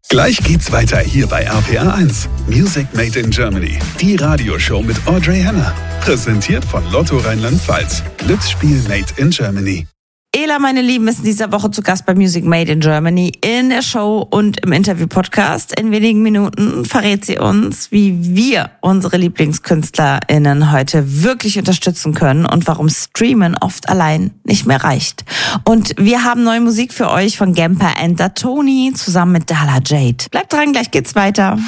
Gleich geht's weiter hier bei RPR 1. Music Made in Germany. Die Radioshow mit Audrey Henner. Präsentiert von Lotto Rheinland-Pfalz. Glücksspiel Made in Germany. Ela, meine Lieben, ist in dieser Woche zu Gast bei Music Made in Germany in der Show und im Interview-Podcast. In wenigen Minuten verrät sie uns, wie wir unsere LieblingskünstlerInnen heute wirklich unterstützen können und warum Streamen oft allein nicht mehr reicht. Und wir haben neue Musik für euch von Gemper and Tony zusammen mit Dala Jade. Bleibt dran, gleich geht's weiter.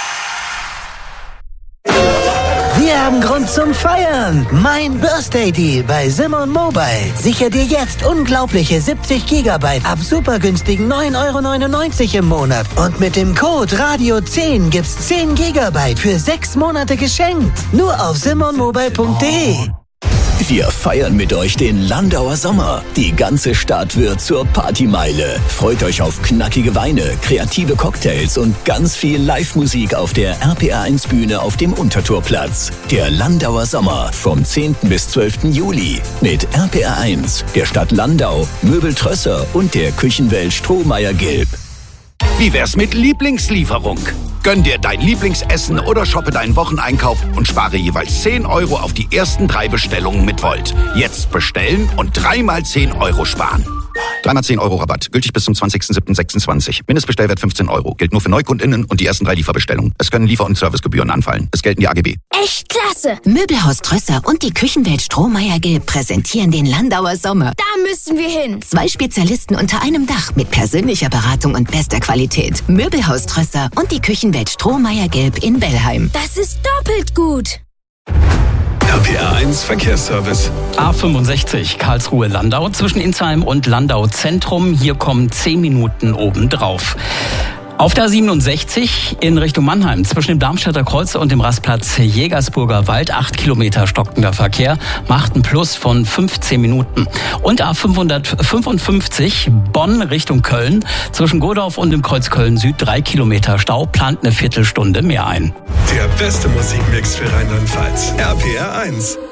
Wir haben Grund zum Feiern. Mein Birthday Deal bei Simon Mobile. Sicher dir jetzt unglaubliche 70 GB ab super günstigen 9,99 € im Monat. Und mit dem Code RADIO10 gibt's 10 GB für 6 Monate geschenkt. Nur auf simonmobile.de. Wir feiern mit euch den Landauer Sommer. Die ganze Stadt wird zur Partymeile. Freut euch auf knackige Weine, kreative Cocktails und ganz viel Live-Musik auf der RPR1-Bühne auf dem Untertorplatz. Der Landauer Sommer vom 10. bis 12. Juli mit RPR1, der Stadt Landau, Möbel Trösser und der Küchenwelt Strohmeier-Gilb. Wie wär's mit Lieblingslieferung? Gönn dir dein Lieblingsessen oder shoppe deinen Wocheneinkauf und spare jeweils 10 € auf die ersten 3 Bestellungen mit Volt. Jetzt bestellen und 3 mal 10 € sparen. 3 mal 10 € Rabatt. Gültig bis zum 20.07.26. Mindestbestellwert 15 €. Gilt nur für NeukundInnen und die ersten 3 Lieferbestellungen. Es können Liefer- und Servicegebühren anfallen. Es gelten die AGB. Echt klasse! Möbelhaus Trösser und die Küchenwelt Strohmeier-Gilb präsentieren den Landauer Sommer. Da müssen wir hin. 2 Spezialisten unter einem Dach mit persönlicher Beratung und bester Qualität. Möbelhaus Trösser und die Küchenwelt Strohmeier-Gilb in Bellheim. Das ist doppelt gut. RPR 1 Verkehrsservice. A65 Karlsruhe-Landau zwischen Insheim und Landau Zentrum. Hier kommen 10 Minuten obendrauf. Auf der 67 in Richtung Mannheim zwischen dem Darmstädter Kreuz und dem Rastplatz Jägersburger Wald 8 Kilometer stockender Verkehr macht ein Plus von 15 Minuten. Und A555 Bonn Richtung Köln zwischen Godorf und dem Kreuz Köln Süd 3 Kilometer Stau, plant eine Viertelstunde mehr ein. Der beste Musikmix für Rheinland-Pfalz. RPR 1.